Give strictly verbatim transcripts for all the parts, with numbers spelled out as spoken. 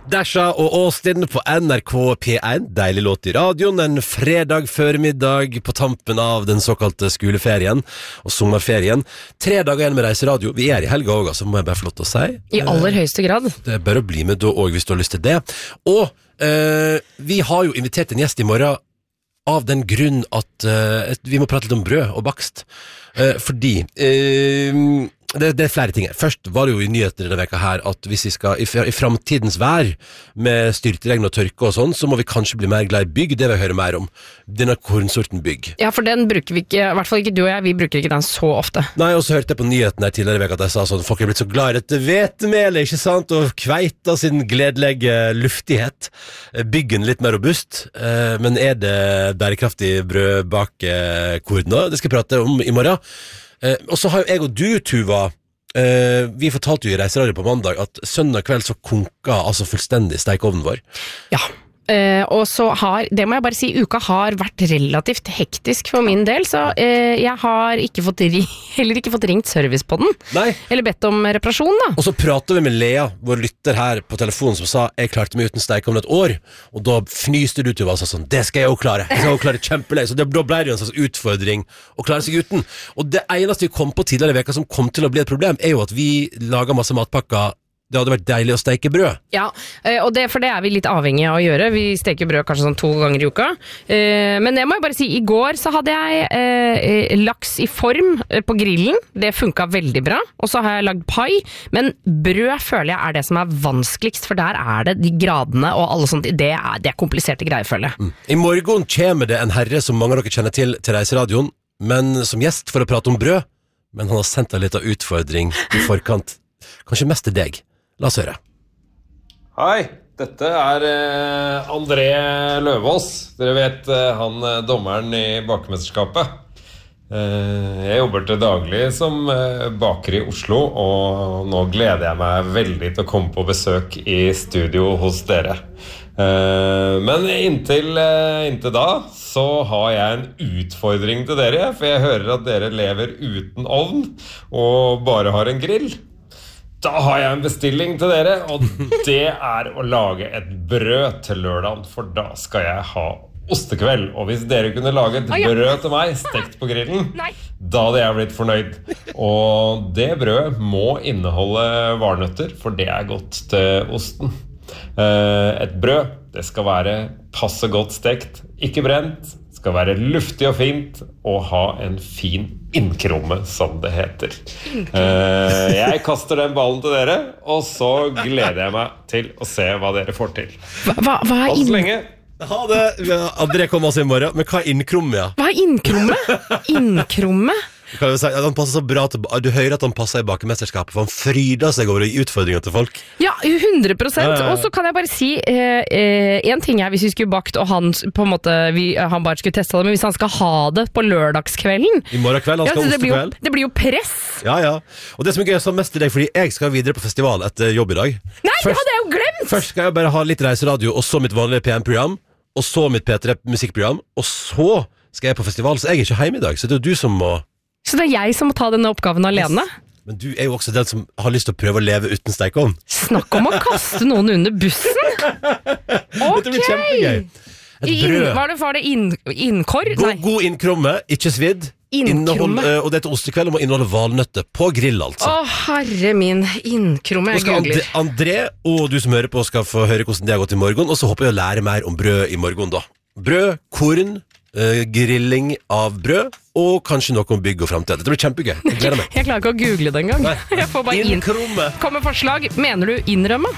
Dasha og Austin på N R K P one. Deilig låt i radioen en fredag føremiddag på tampen av den såkalte skoleferien og sommerferien. Tre dager igjen med Reiseradio. Vi er i helga også, så må jeg bare få lov til å si. I aller høyeste grad. Det er bare å bli med da også hvis du har lyst til det. Og eh, vi har jo invitert en gjest i morgen av den grunn at eh, vi må prate litt om brød og bakst. Eh, fordi... Eh, Det, det er flere ting her. Først var det jo i nyhetene denne veka her at hvis vi skal i, i fremtidens vær med styrtregn og tørke og sånn, så må vi kanskje bli mer glad i bygg. Det vil jeg høre mer om. Denne kornsorten bygg. Ja, for den bruker vi ikke, i hvert fall ikke du og jeg, vi bruker ikke den så ofte. Nei, og så hørte jeg på nyhetene her tidligere i veka at jeg sa sånn, folk er blitt så glad i dette hvetemel, ikke sant? Og kveita sin gledelige luftighet. Byggen litt mer robust. Men er det bærekraftig brødbakekorn da? Det skal jeg prate om i morgen. Eh, og så har jo jeg og du, Tuva, eh, vi fortalte jo i Reiseradio på mandag at søndag kveld så konka altså fullstendig stekeovnen vår. Ja, eh, og så har, det må jeg bare si, uka har vært relativt hektisk for min del, så eh, jeg har ikke fått ri, heller ikke fått ringt service på den. Nei. Eller bedt om reparasjon da. Og så pratet vi med Lea, vår lytter her på telefonen, som sa, jeg klarte meg uten stekeovn et år, og da fnyste du til og sa sånn, det skal jeg jo klare, jeg skal jo klare kjempelenge, så det, da ble det jo en slags utfordring å klare seg uten. Og det eneste vi kom på tidligere i veka som kom til å bli et problem, er jo at vi lager masse matpakker. Det hadde vært deilig å steke brød. Ja, og det, for det er vi litt avhengige av å gjøre. Vi steker brød kanskje sånn to ganger i uka. Men det må jeg bare si, i går så hadde jeg eh, laks i form på grillen. Det funket veldig bra. Og så har jeg lagd pai. Men brød føler jeg er det som er vanskeligst, for der er det de gradene og alle sånt. Det er, det er kompliserte greier, føler jeg. Mm. I morgen kommer det en herre som mange av dere kjenner til til Reiseradioen, men som gjest for å prate om brød. Men han har sendt en liten utfordring i forkant. Kanskje mest til deg. La oss høre. Hei, dette er eh, André Løvaas. Dere vet eh, han eh, dommeren i bakemesterskapet. Eh, jeg jobber til daglig som eh, baker i Oslo, og nå gleder jeg meg veldig til å komme på besøk i studio hos dere. Eh, men inntil, eh, inntil da så har jeg en utfordring til dere, for jeg hører at dere lever uten ovn og bare har en grill. Da har jeg en bestilling til dere, og det er å lage et brød til lørdagen, for da skal jeg ha ostekveld. Og hvis dere kunne lage et brød til meg, stekt på grillen, da hadde jeg blitt fornøyd. Og det brødet må inneholde valnøtter, for det er godt til osten. Et brød, det skal være passe godt stekt, ikke brent, skal være luftig og fint, og ha en fin innkromme, som det heter. Uh, jeg kaster den ballen til dere, og så gleder jeg meg til å se hva dere får til. Hva, hva er inn... lenge. Ha det! André kommer oss i morgen, men hva er innkromme? Ja? Hva er innkromme? Innkromme? Kan jo si at han passer så bra til, du hører at han passer i bakemesterskapet, for han fryder seg over utfordringer til folk. Ja, hundre prosent. Og så kan jeg bare si eh, eh, en ting er hvis vi skulle bakt, og han på en måte vi, han bare skulle teste det, men hvis han skal ha det på lørdagskvelden i morgen kveld, han skal ja, ha ostekveld. Det blir jo press. Ja, ja. Og det som er gøy, så mest til deg, fordi jeg skal videre på festival etter jobb i dag. Nei, først, det hadde jeg jo glemt! Først skal jeg bare ha litt reiseradio, og så mitt vanlige P M-program, og så mitt P tre musikkprogram, og så skal jeg på festival, så jeg er ikke hjemme i dag, så det er jo du som må... Så det er jeg som må ta denne oppgaven alene? Men du er jo også den som har lyst til å prøve å leve uten stekeovn. Snakk om å kaste noen under bussen! Ok! Dette blir kjempegøy. Et brød. Hva er det for det? Inn, innkår? God, god innkromme, ikke svidd. Innhold, og dette ostekveld må inneholde valnøtter på grill, altså. Å, herre min, innkromme. Nå skal André, André og du som hører på skal få høre hvordan det har gått i morgen, og så håper jeg å lære mer om brød i morgen da. Brød, korn, Uh, grilling av brød, og kanskje noe om bygg og fremtid. Det blir kjempegøy. Jeg gleder meg. Jeg klarer ikke å google det engang. Jeg får bare innkromme. Inn. Kommer forslag. Mener du innrømme?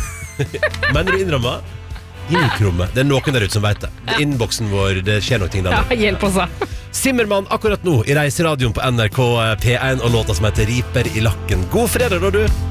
Mener du innrømme? Innkromme. Det er noen der ute som vet det. Det er innboksen vår, det skjer noe ting der. Ja, hjelp oss da. Simmermann akkurat nå i Reiseradioen på N R K P one og låta som heter Riper i lakken. God fredag da, du!